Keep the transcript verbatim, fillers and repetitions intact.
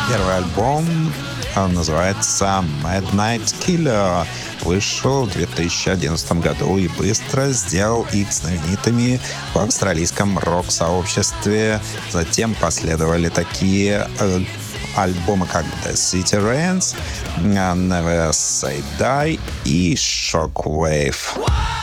Первый альбом называется Midnight Killer. Вышел в две тысячи одиннадцатом году и быстро сделал их знаменитыми в австралийском рок-сообществе. Затем последовали такие э, альбомы, как The City Rains, Never Say Die и Shockwave.